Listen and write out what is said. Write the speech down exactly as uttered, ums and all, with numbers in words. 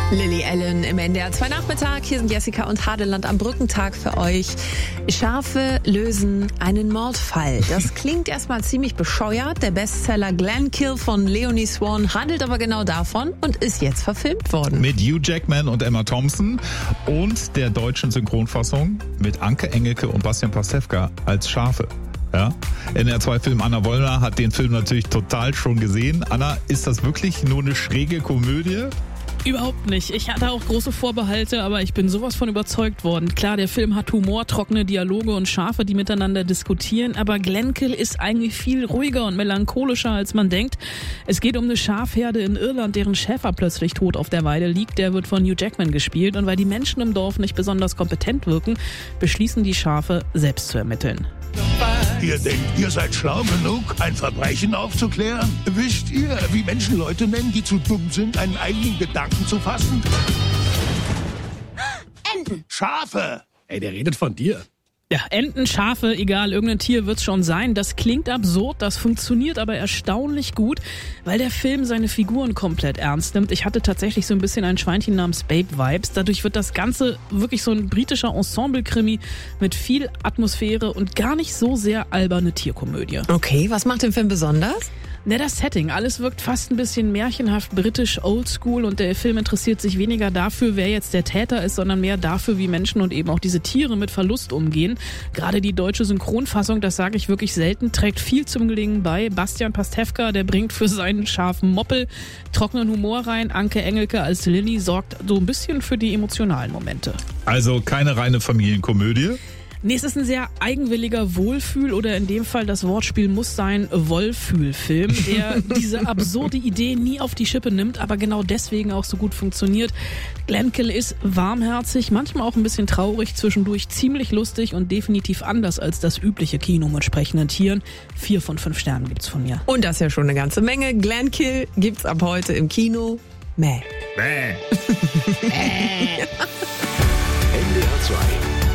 Lily Allen im N D R zwei Nachmittag. Hier sind Jessica und Hadeland am Brückentag für euch. Schafe lösen einen Mordfall. Das klingt erstmal ziemlich bescheuert. Der Bestseller Glenkill von Leonie Swan handelt aber genau davon und ist jetzt verfilmt worden. Mit Hugh Jackman und Emma Thompson und der deutschen Synchronfassung mit Anke Engelke und Bastian Pastewka als Schafe. Ja. N D R zwei Film Anna Wollner hat den Film natürlich total schon gesehen. Anna, ist das wirklich nur eine schräge Komödie? Überhaupt nicht. Ich hatte auch große Vorbehalte, aber ich bin sowas von überzeugt worden. Klar, der Film hat Humor, trockene Dialoge und Schafe, die miteinander diskutieren, aber Glenkill ist eigentlich viel ruhiger und melancholischer, als man denkt. Es geht um eine Schafherde in Irland, deren Schäfer plötzlich tot auf der Weide liegt. Der wird von Hugh Jackman gespielt und weil die Menschen im Dorf nicht besonders kompetent wirken, beschließen die Schafe, selbst zu ermitteln. Ihr denkt, ihr seid schlau genug, ein Verbrechen aufzuklären? Wisst ihr, wie Menschen Leute nennen, die zu dumm sind, einen eigenen Gedanken zu fassen? Enten. Schafe. Ey, der redet von dir. Ja, Enten, Schafe, egal, irgendein Tier wird's schon sein. Das klingt absurd, das funktioniert aber erstaunlich gut, weil der Film seine Figuren komplett ernst nimmt. Ich hatte tatsächlich so ein bisschen ein Schweinchen namens Babe-Vibes. Dadurch wird das Ganze wirklich so ein britischer Ensemble-Krimi mit viel Atmosphäre und gar nicht so sehr alberne Tierkomödie. Okay, was macht den Film besonders? Ne, das Setting. Alles wirkt fast ein bisschen märchenhaft britisch, oldschool und der Film interessiert sich weniger dafür, wer jetzt der Täter ist, sondern mehr dafür, wie Menschen und eben auch diese Tiere mit Verlust umgehen. Gerade die deutsche Synchronfassung, das sage ich wirklich selten, trägt viel zum Gelingen bei. Bastian Pastewka, der bringt für seinen scharfen Moppel trockenen Humor rein. Anke Engelke als Lilly sorgt so ein bisschen für die emotionalen Momente. Also keine reine Familienkomödie? Nee, es ist ein sehr eigenwilliger Wohlfühl oder in dem Fall das Wortspiel muss sein Wohlfühlfilm, der diese absurde Idee nie auf die Schippe nimmt, aber genau deswegen auch so gut funktioniert. Glenkill ist warmherzig, manchmal auch ein bisschen traurig, zwischendurch ziemlich lustig und definitiv anders als das übliche Kino mit sprechenden Tieren. Vier von fünf Sternen gibt's von mir. Und das ist ja schon eine ganze Menge. Glenkill gibt's ab heute im Kino. Mäh. Mäh. N D R zwei